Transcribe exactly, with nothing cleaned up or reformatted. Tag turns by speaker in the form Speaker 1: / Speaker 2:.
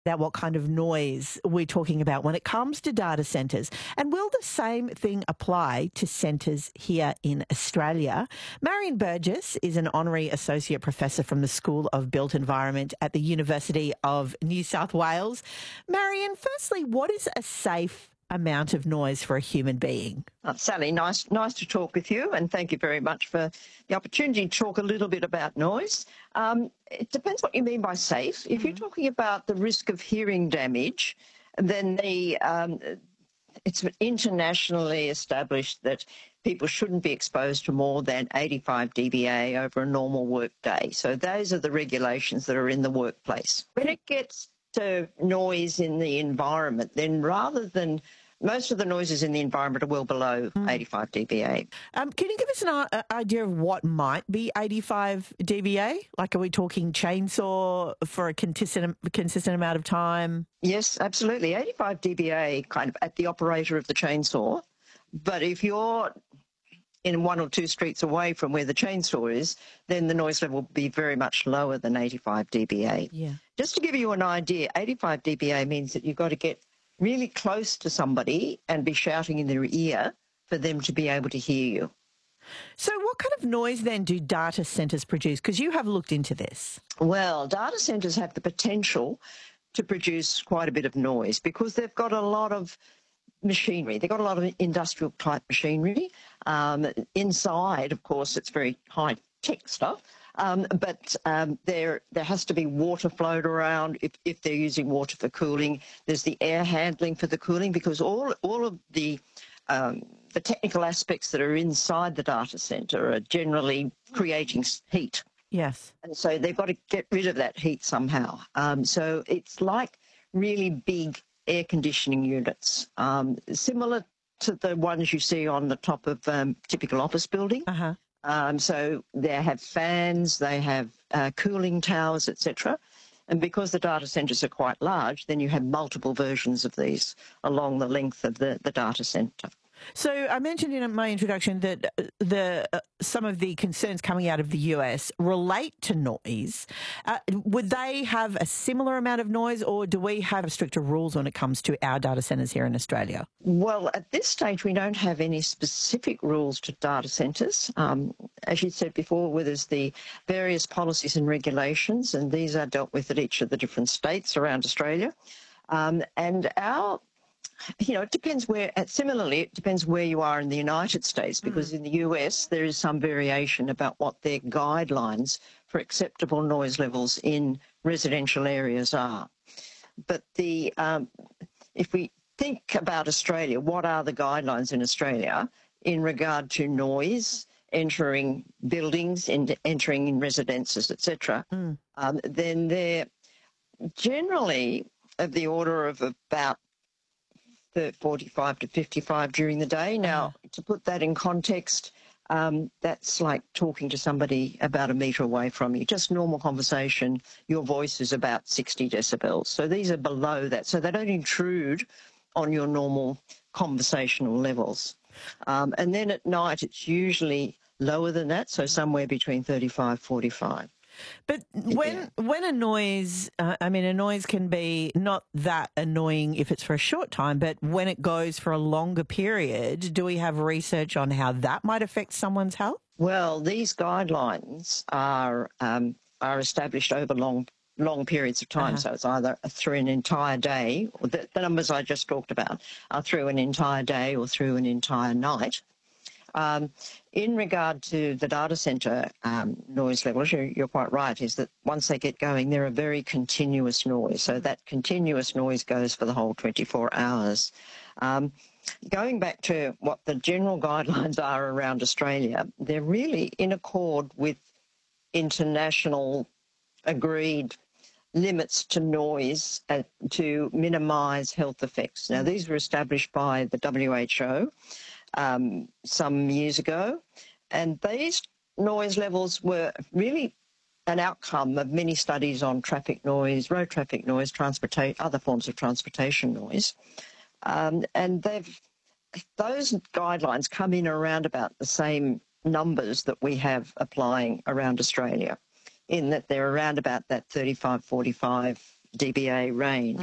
Speaker 1: About what kind of noise we're talking about when it comes to data centres. And will the same thing apply to centres here in Australia? Marion Burgess is an honorary associate professor from the School of Built Environment at the University of New South Wales. Marion, firstly, what is a safe amount of noise for a human being?
Speaker 2: Uh, Sally, nice nice to talk with you, and thank you very much for the opportunity to talk a little bit about noise. Um, it depends what you mean by safe. Mm-hmm. If you're talking about the risk of hearing damage, then the um, it's internationally established that people shouldn't be exposed to more than eighty-five D B A over a normal work day. So those are the regulations that are in the workplace. When it gets to noise in the environment, then rather than most of the noises in the environment are well below mm. eighty-five D B A.
Speaker 1: Um, can you give us an uh, idea of what might be eighty-five D B A? Like, are we talking chainsaw for a consistent, consistent amount of time?
Speaker 2: Yes, absolutely. eighty-five D B A kind of at the operator of the chainsaw. But if you're in one or two streets away from where the chainsaw is, then the noise level will be very much lower than eighty-five D B A.
Speaker 1: Yeah.
Speaker 2: Just to give you an idea, eighty-five D B A means that you've got to get really close to somebody and be shouting in their ear for them to be able to hear you.
Speaker 1: So what kind of noise then do data centres produce? Because you have looked into this.
Speaker 2: Well, data centres have the potential to produce quite a bit of noise because they've got a lot of machinery. They've got a lot of industrial type machinery. Um, inside, of course, it's very high tech stuff. Um, but um, there there has to be water flowed around if, if they're using water for cooling. There's the air handling for the cooling because all all of the um, the technical aspects that are inside the data centre are generally creating heat.
Speaker 1: Yes.
Speaker 2: And so they've got to get rid of that heat somehow. Um, so it's like really big air conditioning units, um, similar to the ones you see on the top of um, typical office building.
Speaker 1: Uh-huh.
Speaker 2: Um, so they have fans, they have uh, cooling towers, et cetera. And because the data centres are quite large, then you have multiple versions of these along the length of the, the data centre.
Speaker 1: So I mentioned in my introduction that the uh, some of the concerns coming out of the U S relate to noise. Uh, would they have a similar amount of noise, or do we have stricter rules when it comes to our data centres here in Australia?
Speaker 2: Well, at this stage, we don't have any specific rules to data centres. Um, as you said before, where there's the various policies and regulations, and these are dealt with at each of the different states around Australia. Um, and our You know, it depends where, similarly, it depends where you are in the United States, because mm. in the U S there is some variation about what their guidelines for acceptable noise levels in residential areas are. But the um, if we think about Australia, what are the guidelines in Australia in regard to noise entering buildings, and entering in residences, et cetera, mm. um, then they're generally of the order of about forty-five to fifty-five during the day. Now, to put that in context, um, that's like talking to somebody about a metre away from you. Just normal conversation, your voice is about sixty decibels. So these are below that. So they don't intrude on your normal conversational levels. Um, and then at night, it's usually lower than that, so somewhere between thirty-five, forty-five.
Speaker 1: But when yeah. when a noise, uh, I mean, a noise can be not that annoying if it's for a short time, but when it goes for a longer period, do we have research on how that might affect someone's health?
Speaker 2: Well, these guidelines are um, are established over long long periods of time. Uh-huh. So it's either through an entire day, or the, the numbers I just talked about are through an entire day or through an entire night. Um, in regard to the data centre um, noise levels, you're, you're quite right, is that once they get going, they're a very continuous noise. So that continuous noise goes for the whole twenty-four hours. Um, going back to what the general guidelines are around Australia, they're really in accord with international agreed limits to noise uh, to minimise health effects. Now, these were established by the W H O Um, some years ago, and these noise levels were really an outcome of many studies on traffic noise, road traffic noise, transportation, other forms of transportation noise, um, and they've those guidelines come in around about the same numbers that we have applying around Australia, in that they're around about that thirty-five, forty-five dBA range.